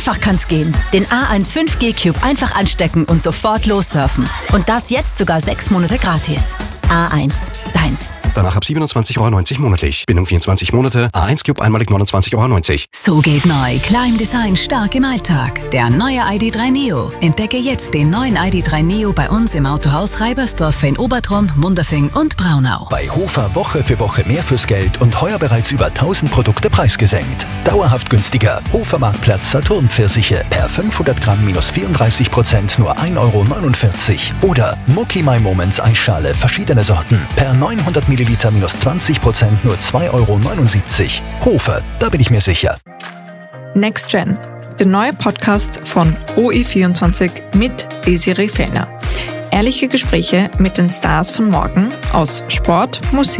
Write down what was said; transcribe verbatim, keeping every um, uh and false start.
einfach kann's gehen. Den A eins fünf G Cube einfach anstecken und sofort lossurfen. Und das jetzt sogar sechs Monate gratis. A eins, deins. Danach ab siebenundzwanzig Euro neunzig monatlich. Bindung vierundzwanzig Monate. A eins Cube einmalig neunundzwanzig Euro neunzig. So geht neu. Klar im Design, stark im Alltag. Der neue I D drei Neo. Entdecke jetzt den neuen I D drei Neo bei uns im Autohaus Reibersdorf in Obertrom, Munderfing und Braunau. Bei Hofer Woche für Woche mehr fürs Geld und heuer bereits über tausend Produkte preisgesenkt. Dauerhaft günstiger. Hofer Marktplatz Saturn Pfirsiche. Per fünfhundert Gramm minus vierunddreißig Prozent nur ein Euro neunundvierzig. Oder Mucky My Moments Eisschale, verschiedene Sorten. Per neunhundert Milliliter minus zwanzig Prozent nur zwei Euro neunundsiebzig. Hofer, da bin ich mir sicher. Next Gen, der neue Podcast von O E vierundzwanzig mit Desiree Fellner. Ehrliche Gespräche mit den Stars von morgen aus Sport, Musik